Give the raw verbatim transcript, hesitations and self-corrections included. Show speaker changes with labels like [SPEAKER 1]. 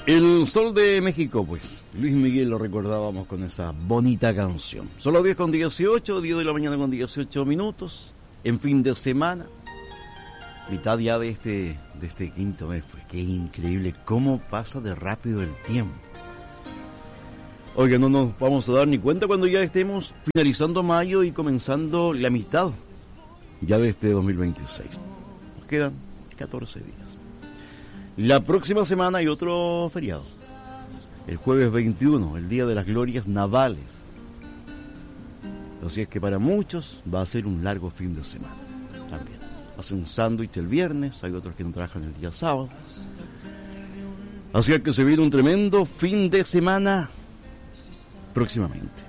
[SPEAKER 1] El Sol de México, pues, Luis Miguel lo recordábamos con esa bonita canción. Son las diez con dieciocho, diez de la mañana con dieciocho minutos, en fin de semana, mitad ya de este, de este quinto mes, pues qué increíble cómo pasa de rápido el tiempo. Oiga, no nos vamos a dar ni cuenta cuando ya estemos finalizando mayo y comenzando la mitad ya de este dos mil veintiséis. Nos quedan catorce días. La próxima semana hay otro feriado. El jueves veintiuno, el Día de las Glorias Navales. Así es que para muchos va a ser un largo fin de semana también. Hacen un sándwich el viernes, hay otros que no trabajan el día sábado. Así es que se viene un tremendo fin de semana próximamente.